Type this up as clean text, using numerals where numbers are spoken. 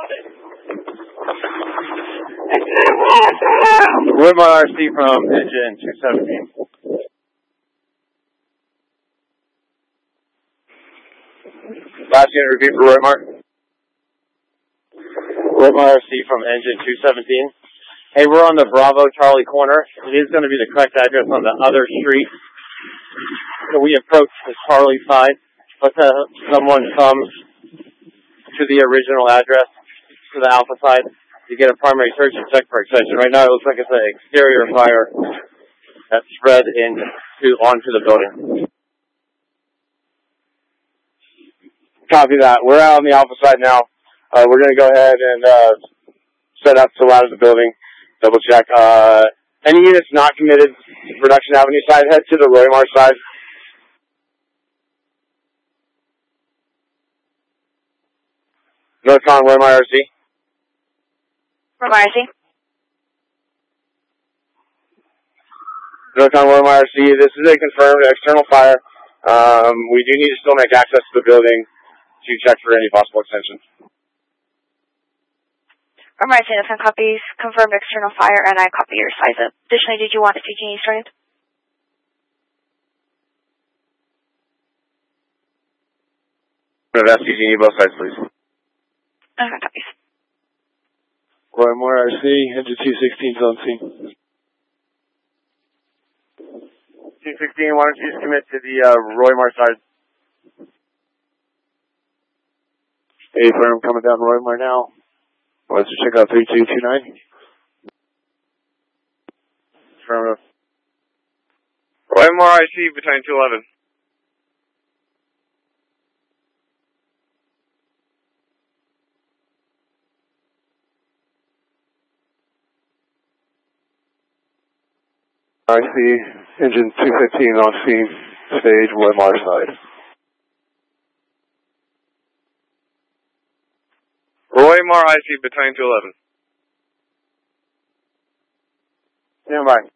Roymar RC from engine 217. Last unit, repeat for Roymar. Roymar RC from engine 217. Hey, we're on the Bravo Charlie corner. It is going to be the correct address on the other street. So we approach the Charlie side, but someone comes to the original address, to the Alpha side, to get a primary search and check for extension. Right now it looks like it's an exterior fire that spread onto the building. Copy that. We're out on the Alpha side now. We're going to go ahead and set up to out of the building. Double check. Any units not committed to Production Avenue side, head to the Roymar side. Northcon, Roymar RC. Roymar RC. Northcon, Roymar RC. This is a confirmed external fire. We do need to still make access to the building to check for any possible extension. Roymar RC, that's copies, confirmed external fire, and I copy your size up. Additionally, did you want a CG started? That's CG, both sides, please. Okay, copies. Roymar RC, engine 216 is on scene. 216, why don't you just commit to the Roymar side? Hey, firm, coming down Roymar now. Let's check out 3229. Affirmative. Roymar IC, battalion 211. IC, engine 215 on scene, stage Roymar side. Roymar IC, battalion 211. Stand by.